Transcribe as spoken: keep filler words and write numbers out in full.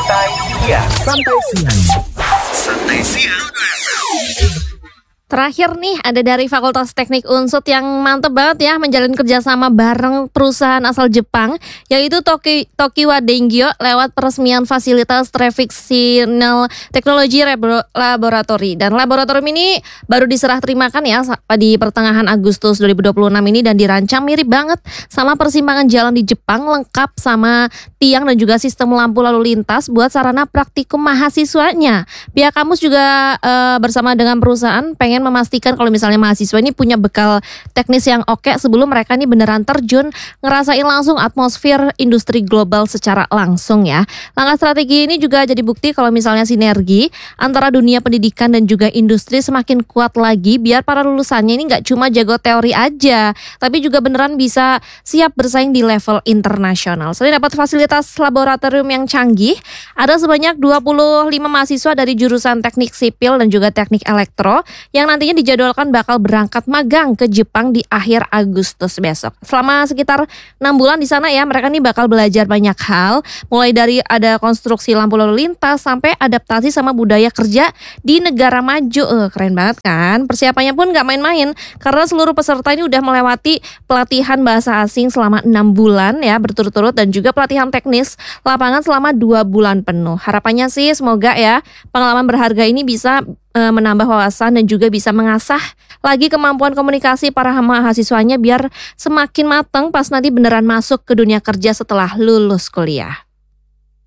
Santai Siang. Santai Siang. Santai Siang. Terakhir nih ada dari Fakultas Teknik Unsut yang mantep banget ya menjalin kerjasama bareng perusahaan asal Jepang yaitu Toki, Tokiwa Dengyo lewat peresmian fasilitas Traffic Signal Technology Laboratory. Dan laboratorium ini baru diserah terimakan ya di pertengahan Agustus dua ribu dua puluh enam ini dan dirancang mirip banget sama persimpangan jalan di Jepang, lengkap sama tiang dan juga sistem lampu lalu lintas buat sarana praktikum mahasiswanya. Pihak kampus juga e, bersama dengan perusahaan pengen memastikan kalau misalnya mahasiswa ini punya bekal teknis yang oke sebelum mereka ini beneran terjun ngerasain langsung atmosfer industri global secara langsung ya. Langkah strategi ini juga jadi bukti kalau misalnya sinergi antara dunia pendidikan dan juga industri semakin kuat lagi biar para lulusannya ini nggak cuma jago teori aja, tapi juga beneran bisa siap bersaing di level internasional. Selain dapat fasilitas laboratorium yang canggih, ada sebanyak dua puluh lima mahasiswa dari jurusan teknik sipil dan juga teknik elektro yang nantinya dijadwalkan bakal berangkat magang ke Jepang di akhir Agustus besok. Selama sekitar enam bulan di sana ya, mereka nih bakal belajar banyak hal, mulai dari ada konstruksi lampu lalu lintas sampai adaptasi sama budaya kerja di negara maju. Eh, keren banget kan? Persiapannya pun gak main-main karena seluruh peserta ini udah melewati pelatihan bahasa asing selama enam bulan ya berturut-turut dan juga pelatihan teknis lapangan selama dua bulan penuh. Harapannya sih semoga ya pengalaman berharga ini bisa menambah wawasan dan juga bisa mengasah lagi kemampuan komunikasi para mahasiswanya biar semakin matang pas nanti beneran masuk ke dunia kerja setelah lulus kuliah.